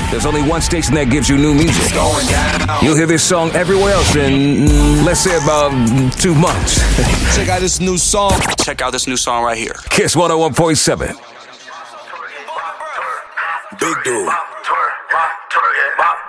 There's only one station that gives you new music. You'll hear this song everywhere else in, let's say, about 2 months. Check out this new song. Check out this new song right here. Kiss 101.7. Big dude.